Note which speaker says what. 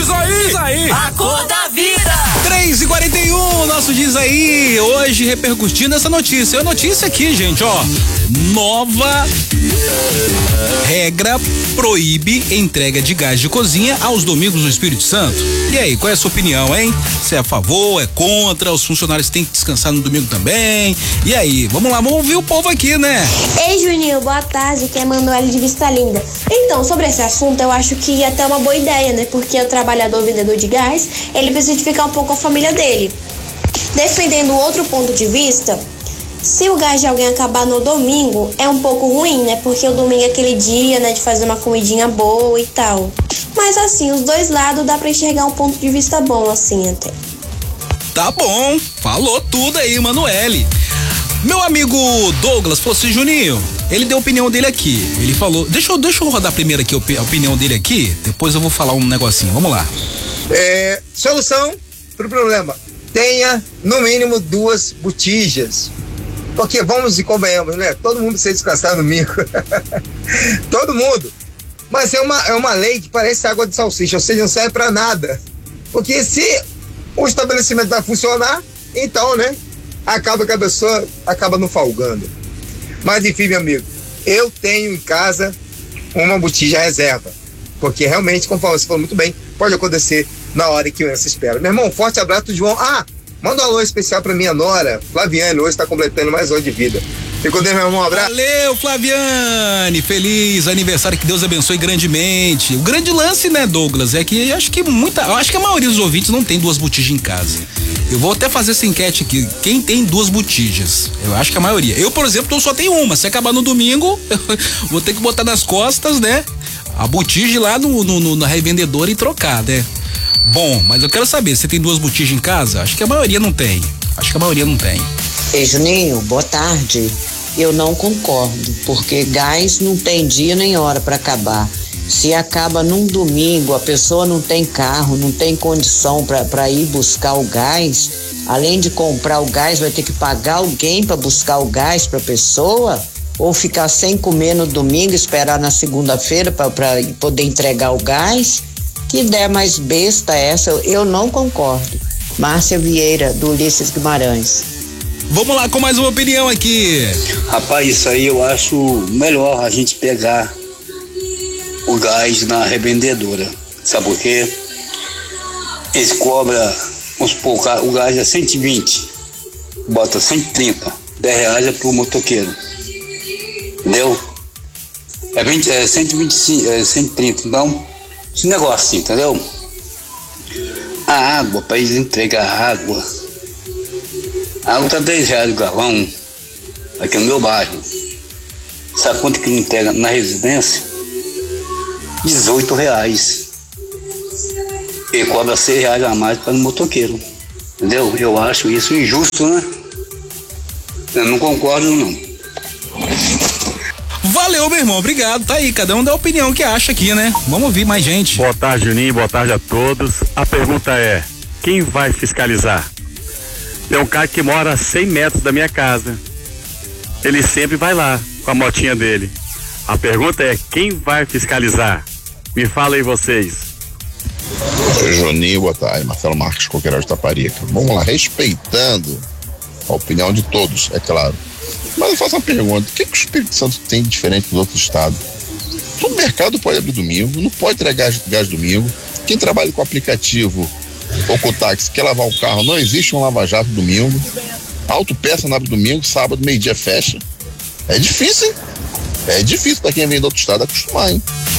Speaker 1: Diz aí.
Speaker 2: A cor da vida.
Speaker 1: 3h41, nosso Diz Aí, hoje repercutindo essa notícia. É a notícia aqui, gente, ó. Nova regra proíbe entrega de gás de cozinha aos domingos no Espírito Santo. E aí, qual é a sua opinião, hein? Você é a favor, é contra? Os funcionários têm que descansar no domingo também? E aí, vamos lá, vamos ouvir o povo aqui, né?
Speaker 3: Ei, Juninho, boa tarde, que é Manoel de Vista Linda. Então, sobre esse assunto, eu acho que é até uma boa ideia, né? Porque o trabalhador vendedor de gás, ele precisa ficar um pouco com a família dele. Defendendo outro ponto de vista, se o gás de alguém acabar no domingo, é um pouco ruim, né? Porque o domingo é aquele dia, né, de fazer uma comidinha boa e tal. Mas assim, os dois lados dá pra enxergar um ponto de vista bom, assim, até.
Speaker 1: Tá bom, falou tudo aí, Manoele. Meu amigo Douglas falou assim, Juninho, ele deu a opinião dele aqui. Ele falou, deixa eu rodar primeiro aqui a opinião dele aqui, depois eu vou falar um negocinho, vamos lá.
Speaker 4: Solução pro problema, tenha no mínimo 2 botijas. Porque vamos e convenhamos, né? Todo mundo precisa descansar no domingo. Todo mundo. Mas é uma lei que parece água de salsicha, ou seja, não serve pra nada. Porque se o estabelecimento vai funcionar, então, né? Acaba que a pessoa acaba não folgando. Mas enfim, meu amigo, eu tenho em casa uma botija reserva. Porque realmente, conforme você falou muito bem, pode acontecer na hora que a criança espera. Meu irmão, forte abraço, João. Manda um alô especial pra minha nora, Flaviane, hoje tá completando mais um ano de vida. Fica com Deus, meu irmão, um abraço.
Speaker 1: Valeu, Flaviane, feliz aniversário, que Deus abençoe grandemente. O grande lance, né, Douglas, é que eu acho que a maioria dos ouvintes não tem 2 botijas em casa. Eu vou até fazer essa enquete aqui, quem tem 2 botijas? Eu acho que a maioria. Eu, por exemplo, só tenho uma, se acabar no domingo, vou ter que botar nas costas, né, a botija lá na revendedora e trocar, né? Bom, mas eu quero saber, você tem 2 botijas em casa? Acho que a maioria não tem.
Speaker 5: Ei, Juninho, boa tarde. Eu não concordo, porque gás não tem dia nem hora para acabar. Se acaba num domingo, a pessoa não tem carro, não tem condição para ir buscar o gás, além de comprar o gás, vai ter que pagar alguém para buscar o gás para a pessoa, ou ficar sem comer no domingo, esperar na segunda-feira para poder entregar o gás. Que ideia mais besta essa? Eu não concordo. Márcia Vieira, do Ulisses Guimarães.
Speaker 1: Vamos lá com mais uma opinião aqui.
Speaker 6: Rapaz, isso aí eu acho melhor a gente pegar o gás na revendedora. Sabe por quê? Eles cobram, vamos supor, o gás é 120, bota 130, R$10 é pro motoqueiro. Entendeu? É 125, 130, então, esse negócio assim, entendeu? A água, para eles entregar a água tá R$10 o galão aqui no meu bairro. Sabe quanto que entrega na residência? R$18. E cobra R$6 a mais para o motoqueiro. Entendeu? Eu acho isso injusto, né? Eu não concordo, não.
Speaker 1: Valeu, meu irmão, obrigado, tá aí, cada um dá a opinião que acha aqui, né? Vamos ouvir mais gente.
Speaker 7: Boa tarde, Juninho, boa tarde a todos. A pergunta é, quem vai fiscalizar? Tem um cara que mora a 100 metros da minha casa. Ele sempre vai lá com a motinha dele. A pergunta é, quem vai fiscalizar? Me fala aí vocês.
Speaker 8: Juninho, boa tarde, Marcelo Marques, Coqueirão de Taparica. Vamos lá, respeitando a opinião de todos, é claro. Mas eu faço uma pergunta, o que o Espírito Santo tem de diferente dos outros estados? Todo mercado pode abrir domingo, não pode entregar gás domingo. Quem trabalha com aplicativo ou com táxi, quer lavar o carro, não existe um lava-jato domingo. Autopeça não abre domingo, sábado, meio-dia fecha. É difícil, hein? É difícil para quem vem do outro estado acostumar, hein?